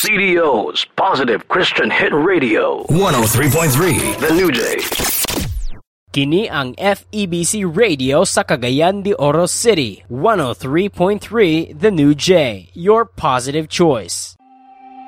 CDO's Positive Christian Hit Radio 103.3 The New Day. Kini ang FEBC Radio sa Cagayan de Oro City, 103.3 The New J, your positive choice.